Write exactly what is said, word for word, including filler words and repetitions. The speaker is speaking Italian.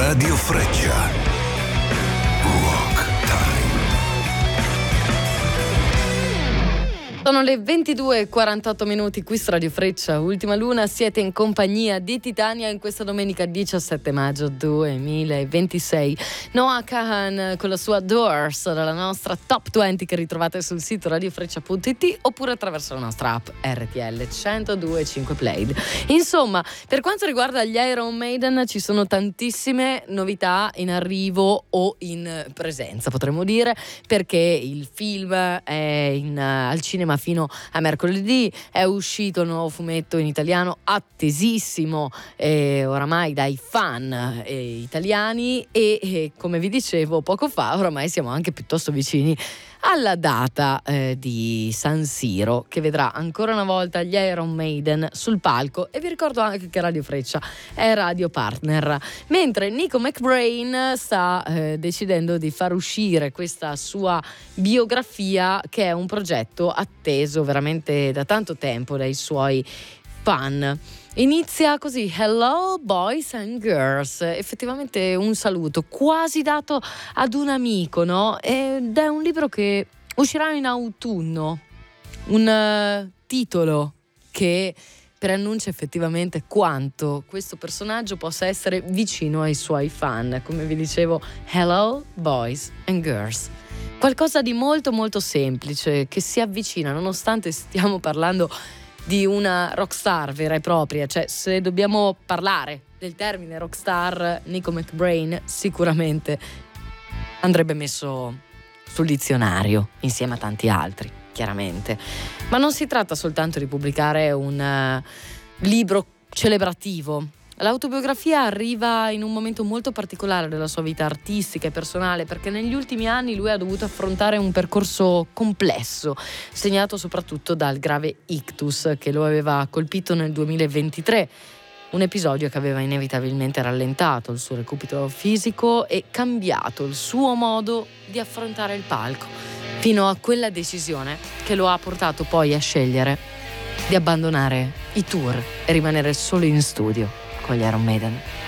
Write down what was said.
Radio Freccia. Rock Time. Sono le ventidue e quarantotto minuti qui su Radio Freccia, Ultima Luna, siete in compagnia di Titania in questa domenica diciassette maggio duemilaventisei. Noah Kahan con la sua Doors, dalla nostra Top venti che ritrovate sul sito radiofreccia punto it oppure attraverso la nostra app R T L centodue e cinque Played. Insomma, per quanto riguarda gli Iron Maiden ci sono tantissime novità in arrivo o in presenza, potremmo dire, perché il film è in, al cinema fino a mercoledì, è uscito il nuovo fumetto in italiano attesissimo eh, oramai dai fan eh, italiani e eh, come vi dicevo poco fa oramai siamo anche piuttosto vicini alla data eh, di San Siro, che vedrà ancora una volta gli Iron Maiden sul palco. E vi ricordo anche che Radio Freccia è radio partner, mentre Nico McBrain sta eh, decidendo di far uscire questa sua biografia, che è un progetto atteso veramente da tanto tempo dai suoi fan. Inizia così: Hello boys and girls, effettivamente un saluto quasi dato ad un amico, no? Ed è un libro che uscirà in autunno, un uh, titolo che preannuncia effettivamente quanto questo personaggio possa essere vicino ai suoi fan. Come vi dicevo, Hello boys and girls, qualcosa di molto molto semplice che si avvicina, nonostante stiamo parlando di una rockstar vera e propria. Cioè, se dobbiamo parlare del termine rockstar, Nico McBrain sicuramente andrebbe messo sul dizionario insieme a tanti altri, chiaramente. Ma non si tratta soltanto di pubblicare un uh, libro celebrativo. L'autobiografia arriva in un momento molto particolare della sua vita artistica e personale, perché negli ultimi anni lui ha dovuto affrontare un percorso complesso, segnato soprattutto dal grave ictus che lo aveva colpito nel duemilaventitré, un episodio che aveva inevitabilmente rallentato il suo recupero fisico e cambiato il suo modo di affrontare il palco, fino a quella decisione che lo ha portato poi a scegliere di abbandonare i tour e rimanere solo in studio con gli Iron Maiden.